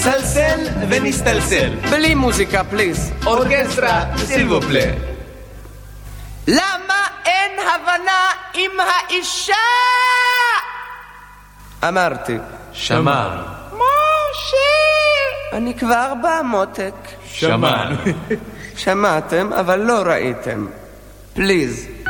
סלסל ונסתלסל. בלי מוזיקה, פליז. אורקסטרה, סילבופלה. למה אין הבנה עם האישה? אמרתי. שמענו. משה! אני כבר בא, מותק. שמענו. שמעתם, אבל לא ראיתם. פליז.